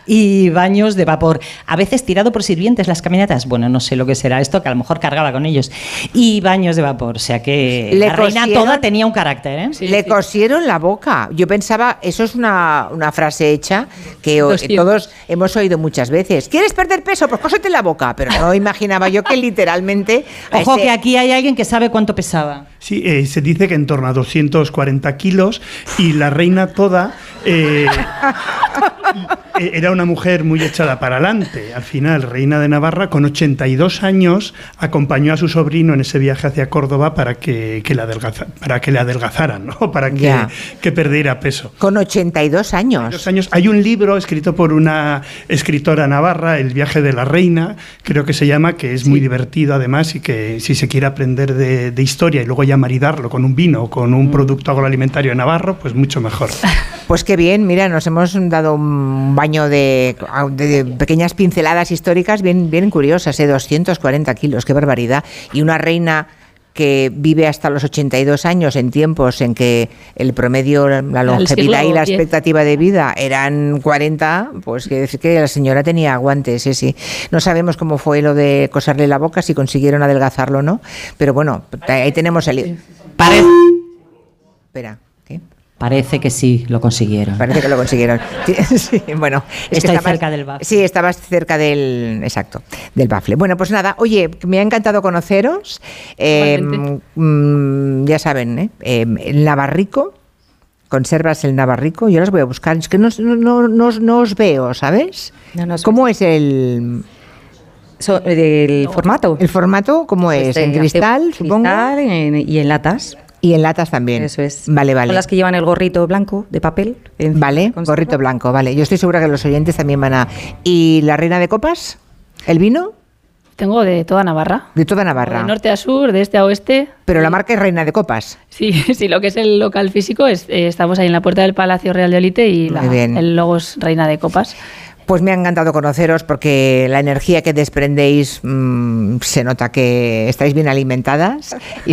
y baños de vapor. A veces tirado por sirvientes las caminatas. Bueno, no sé lo que será esto, que a lo mejor cargaba con ellos. Y baños de vapor. O sea que la reina toda tenía un carácter, ¿eh? Sí, le cosieron la boca. Yo pensaba, eso es una frase hecha que todos hemos oído muchas veces. ¿Quieres perder peso? Pues cósete la boca. Pero no imaginaba yo que literalmente... Ojo, que aquí hay alguien que sabe cuánto pesaba. Sí, se dice que en torno a 240 kilos, y la reina toda era una mujer muy echada para adelante. Al final, reina de Navarra, con 82 años, acompañó a su sobrino en ese viaje hacia Córdoba para que le adelgazaran, ¿no? Para que perdiera peso. Con 82 años. Hay un libro escrito por una escritora navarra, El viaje de la reina, creo que se llama, que es muy divertido además, y que si se quiere aprender de historia y luego ya maridarlo con un vino o con un producto agroalimentario navarro, pues mucho mejor. Pues qué bien, mira, nos hemos dado un baño de pequeñas pinceladas históricas bien curiosas, 240 kilos, qué barbaridad. Y una reina que vive hasta los 82 años en tiempos en que el promedio, la longevidad y la expectativa de vida eran 40, pues quiere decir que la señora tenía aguantes, sí. No sabemos cómo fue lo de coserle la boca, si consiguieron adelgazarlo o no, pero bueno, ahí tenemos el... Espera, ¿qué? Parece que sí, lo consiguieron. Parece que lo consiguieron. Sí, bueno, está cerca del bafle. Sí, estabas cerca del bafle. Bueno, pues nada, oye, me ha encantado conoceros. Ya saben, el navarrico, conservas el navarrico, yo las voy a buscar. Es que no os veo, ¿sabes? ¿Cómo es el formato? ¿El formato cómo es? ¿En cristal, supongo? Y en latas. Y en latas también. Eso es. Vale. Son las que llevan el gorrito blanco de papel. Vale, gorrito blanco, vale. Yo estoy segura que los oyentes también van a... ¿Y la reina de copas? ¿El vino? Tengo de toda Navarra. De toda Navarra. De norte a sur, de este a oeste. Pero la marca es Reina de Copas. Sí, lo que es el local físico, estamos ahí en la puerta del Palacio Real de Olite y el logo es Reina de Copas. Pues me ha encantado conoceros porque la energía que desprendéis se nota que estáis bien alimentadas y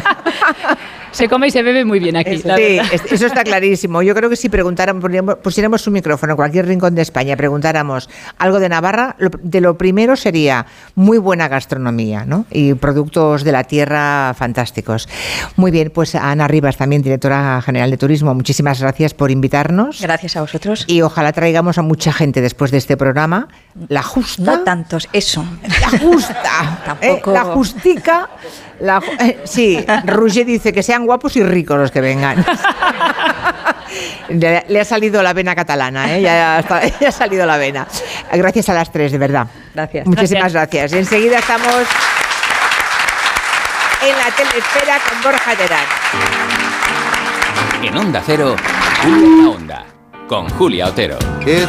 se come y se bebe muy bien aquí. Sí, eso está clarísimo. Yo creo que si pusiéramos un micrófono en cualquier rincón de España, preguntáramos algo de Navarra, de lo primero sería muy buena gastronomía, ¿no? Y productos de la tierra fantásticos. Muy bien, pues Ana Rivas, también directora general de Turismo, muchísimas gracias por invitarnos. Gracias a vosotros. Y ojalá traigamos a mucha gente después de este programa. La justa. No tantos, eso. La justa. Tampoco. La justica. Sí, Roger dice que sean guapos y ricos los que vengan. Le ha salido la vena catalana, ya ha salido la vena. Gracias a las tres, de verdad. Gracias. Muchísimas gracias. Y enseguida estamos en la telesfera con Borja Terán. En Onda Cero, Julia en la Onda, con Julia Otero.